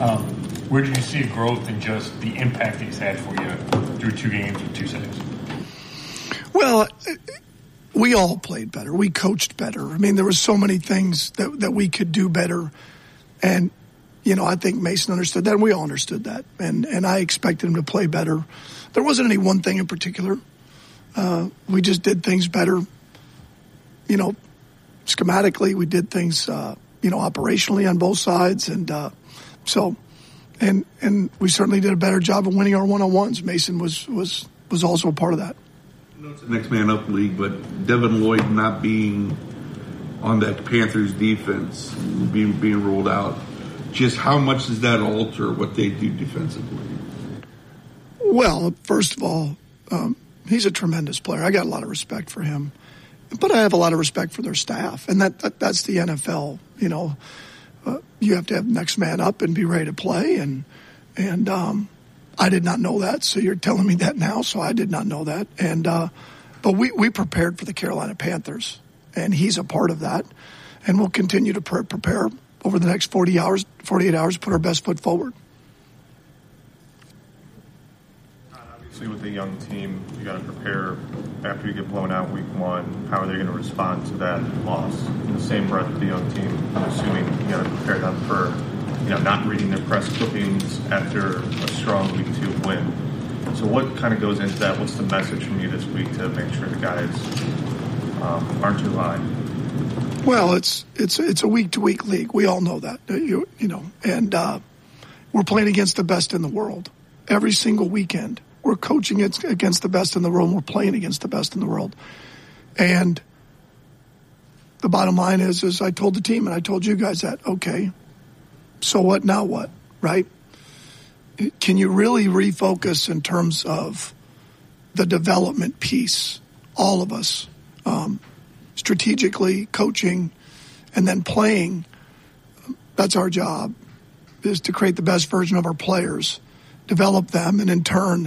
Where did you see a growth in just the impact he's had for you through 2 games with 2 saves? Well, we all played better. We coached better. I mean, there were so many things that we could do better. And, I think Mason understood that, and we all understood that. And I expected him to play better. There wasn't any one thing in particular. We just did things better. Schematically, we did things, operationally on both sides. And and we certainly did a better job of winning our one-on-ones. Mason was also a part of that. I know it's a next man up league, but Devin Lloyd not being on that Panthers defense, being ruled out, just how much does that alter what they do defensively? Well, first of all, he's a tremendous player. I got a lot of respect for him, but I have a lot of respect for their staff, and that's the NFL. You have to have next man up and be ready to play, and I did not know that. So you're telling me that now, so I did not know that. And but we prepared for the Carolina Panthers, and he's a part of that, and we'll continue to prepare over the next 48 hours, put our best foot forward. Obviously, with a young team, you got to prepare after you get blown out week 1. How are they going to respond to that loss? In the same breath with the young team, I'm assuming you got to prepare them for, not reading their press clippings after a strong week 2 win. So what kind of goes into that? What's the message from you this week to make sure the guys aren't too high? Well, it's a week-to-week league. We all know that, and we're playing against the best in the world every single weekend. We're coaching against the best in the world, and we're playing against the best in the world. And the bottom line is I told the team, and I told you guys that, okay, so what, now what, right? Can you really refocus in terms of the development piece, all of us, strategically, coaching, and then playing? That's our job, is to create the best version of our players, develop them, and in turn,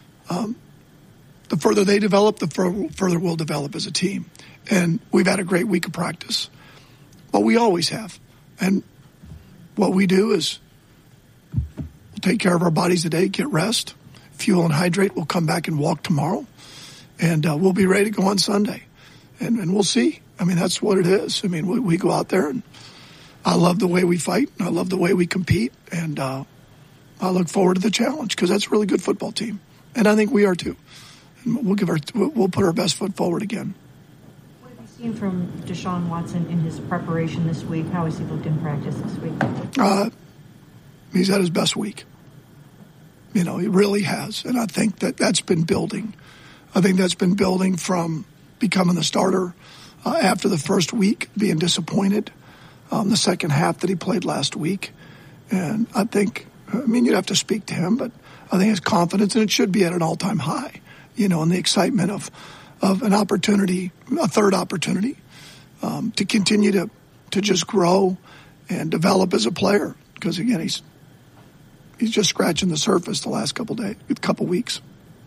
the further they develop, the further we'll develop as a team. And we've had a great week of practice, but we always have. And what we do is we'll take care of our bodies today, get rest, fuel and hydrate. We'll come back and walk tomorrow, and we'll be ready to go on Sunday. And we'll see. I mean, that's what it is. I mean, we go out there, and I love the way we fight, and I love the way we compete, and I look forward to the challenge because that's a really good football team, and I think we are too. And we'll put our best foot forward again. What have you seen from Deshaun Watson in his preparation this week? How has he looked in practice this week? He's had his best week. He really has, and I think that's been building. I think that's been building from becoming the starter after the first week, being disappointed. The second half that he played last week, and I think, you'd have to speak to him, but I think his confidence, and it should be at an all-time high, and the excitement of an opportunity, a third opportunity, to continue to just grow and develop as a player. Because again, he's just scratching the surface the last couple weeks.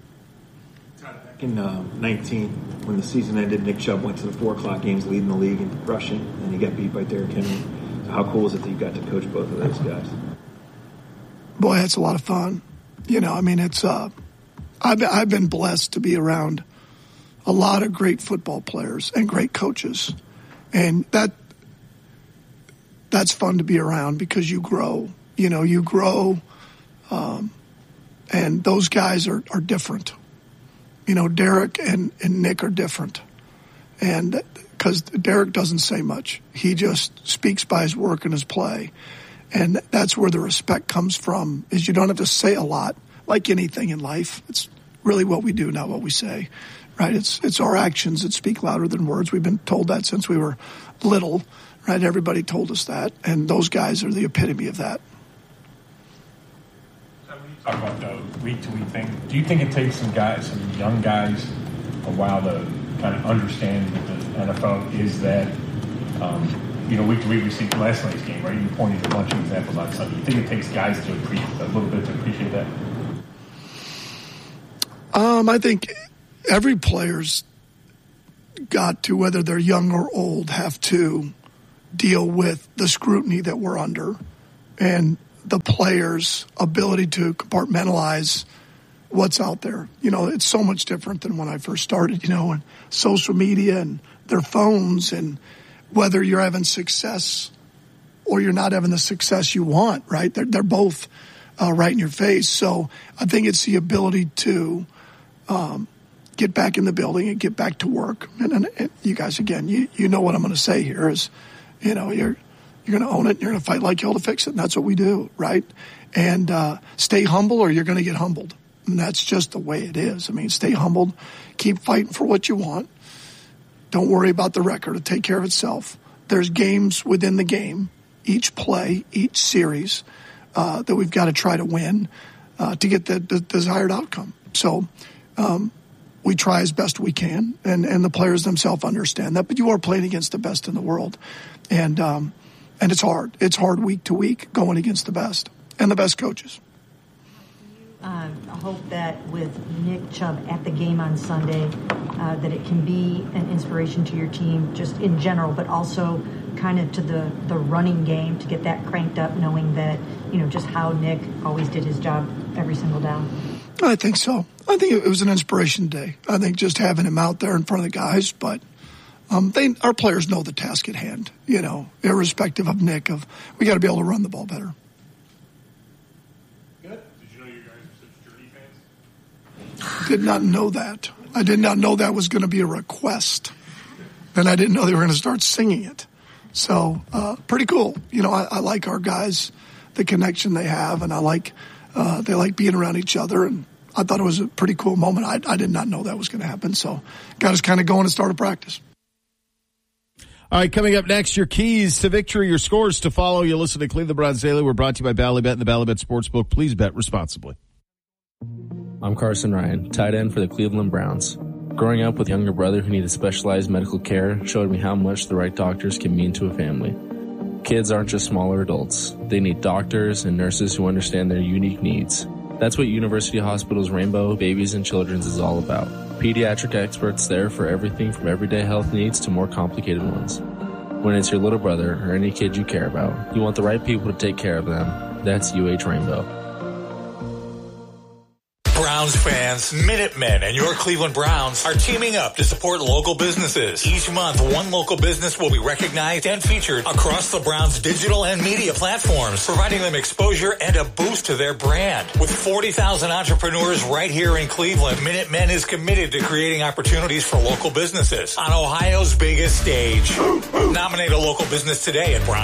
Back in 19, when the season ended, Nick Chubb went to the 4 o'clock games leading the league in rushing, and he got beat by Derrick Henry. So how cool is it that you got to coach both of those guys? Boy, it's a lot of fun. It's I've been blessed to be around a lot of great football players and great coaches, and that's fun to be around because you grow. You grow, and those guys are different. Derrick and Nick are different, and because Derrick doesn't say much, he just speaks by his work and his play. And that's where the respect comes from, is you don't have to say a lot, like anything in life. It's really what we do, not what we say, right? It's our actions that speak louder than words. We've been told that since we were little, right? Everybody told us that, and those guys are the epitome of that. So when you talk about the week-to-week thing, do you think it takes some young guys, a while to kind of understand that the NFL is that week to week, we see last night's game, right? You pointed to a bunch of examples on Sunday. You think it takes guys to a little bit to appreciate that? I think every player's got to, whether they're young or old, have to deal with the scrutiny that we're under. And the players' ability to compartmentalize what's out there. It's so much different than when I first started, and social media and their phones, and whether you're having success or you're not having the success you want, right? They're both right in your face. So I think it's the ability to get back in the building and get back to work. And you guys, again, you know what I'm going to say here is, you're going to own it. You're going to fight like hell to fix it. And that's what we do, right? And stay humble or you're going to get humbled. And that's just the way it is. Stay humbled. Keep fighting for what you want. Don't worry about the record. It'll take care of itself. There's games within the game, each play, each series, that we've got to try to win to get the desired outcome. So we try as best we can, and the players themselves understand that. But you are playing against the best in the world. And it's hard. It's hard week to week going against the best and the best coaches. I hope that with Nick Chubb at the game on Sunday, that it can be an inspiration to your team just in general, but also kind of to the running game to get that cranked up, knowing that, just how Nick always did his job every single down. I think so. I think it was an inspiration day. I think just having him out there in front of the guys, but our players know the task at hand, irrespective of Nick, we got to be able to run the ball better. Did not know that. I did not know that was going to be a request. And I didn't know they were going to start singing it. So, pretty cool. I like our guys, the connection they have, and I like they like being around each other. And I thought it was a pretty cool moment. I did not know that was going to happen. So, got us kind of going to start a practice. All right, coming up next, your keys to victory, your scores to follow. You listen to Cleveland Browns Daily. We're brought to you by Ballybet and the Ballybet Sportsbook. Please bet responsibly. I'm Carson Ryan, tight end for the Cleveland Browns. Growing up with a younger brother who needed specialized medical care showed me how much the right doctors can mean to a family. Kids aren't just smaller adults. They need doctors and nurses who understand their unique needs. That's what University Hospital's Rainbow Babies and Children's is all about. Pediatric experts there for everything from everyday health needs to more complicated ones. When it's your little brother or any kid you care about, you want the right people to take care of them. That's UH Rainbow. Browns fans, Minutemen, and your Cleveland Browns are teaming up to support local businesses. Each month, one local business will be recognized and featured across the Browns' digital and media platforms, providing them exposure and a boost to their brand. With 40,000 entrepreneurs right here in Cleveland, Minutemen is committed to creating opportunities for local businesses on Ohio's biggest stage. Nominate a local business today at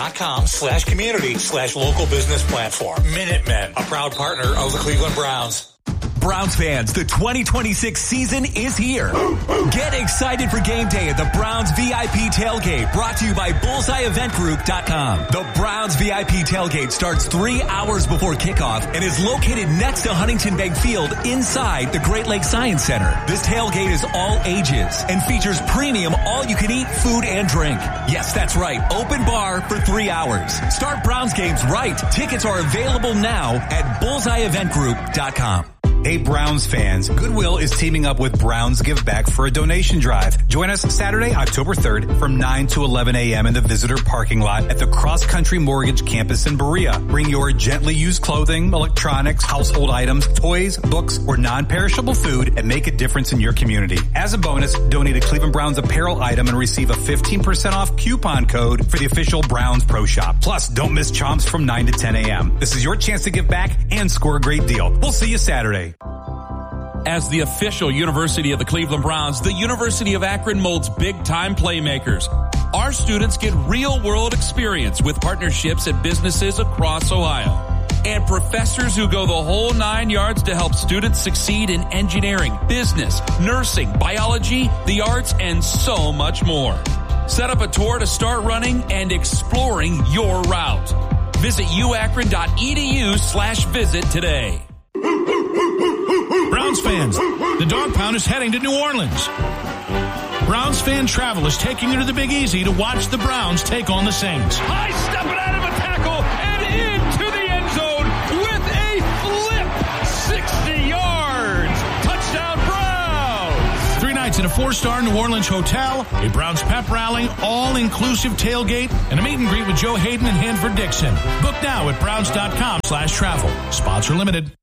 browns.com/community/local business platform. Minutemen, a proud partner of the Cleveland Browns. Browns fans, the 2026 season is here. Get excited for game day at the Browns VIP Tailgate, brought to you by BullseyeEventGroup.com. The Browns VIP Tailgate starts 3 hours before kickoff and is located next to Huntington Bank Field inside the Great Lakes Science Center. This tailgate is all ages and features premium all-you-can-eat food and drink. Yes, that's right, open bar for 3 hours. Start Browns games right. Tickets are available now at BullseyeEventGroup.com. Hey Browns fans, Goodwill is teaming up with Browns Give Back for a donation drive. Join us Saturday, October 3rd from 9 to 11 a.m. in the visitor parking lot at the Cross Country Mortgage campus in Berea. Bring your gently used clothing, electronics, household items, toys, books, or non-perishable food and make a difference in your community. As a bonus, donate a Cleveland Browns apparel item and receive a 15% off coupon code for the official Browns Pro Shop. Plus, don't miss Chomps from 9 to 10 a.m. This is your chance to give back and score a great deal. We'll see you Saturday. As the official university of the Cleveland Browns, the University of Akron molds big-time playmakers. Our students get real-world experience with partnerships at businesses across Ohio. And professors who go the whole 9 yards to help students succeed in engineering, business, nursing, biology, the arts, and so much more. Set up a tour to start running and exploring your route. Visit uakron.edu/visit today. Browns fans, the Dog Pound is heading to New Orleans. Browns fan travel is taking you to the Big Easy to watch the Browns take on the Saints. High stepping out of a tackle and into the end zone with a flip. 60 yards. Touchdown Browns. 3 nights and a 4-star New Orleans hotel, a Browns pep rally, all-inclusive tailgate, and a meet and greet with Joe Hayden and Hanford Dixon. Book now at browns.com/travel. Sponsor limited.